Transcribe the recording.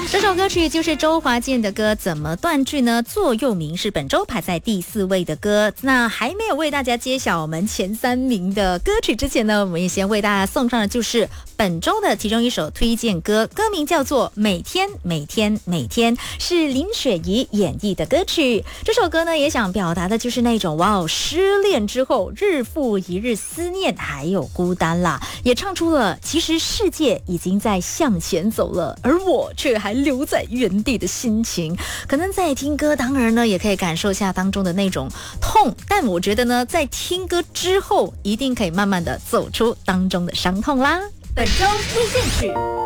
这首歌曲就是周华健的歌《怎么断句呢》，座右铭是本周排在第4位的歌。那还没有为大家揭晓我们前3名的歌曲之前呢，我们也先为大家送上的就是本周的其中一首推荐歌，歌名叫做《每天每天每天》，是林雪怡演绎的歌曲。这首歌呢，也想表达的就是那种失恋之后日复一日思念还有孤单啦，也唱出了其实世界已经在向前走了，而我却还留在原地的心情。可能在听歌当然呢也可以感受一下当中的那种痛，但我觉得呢在听歌之后一定可以慢慢的走出当中的伤痛啦。本周推荐曲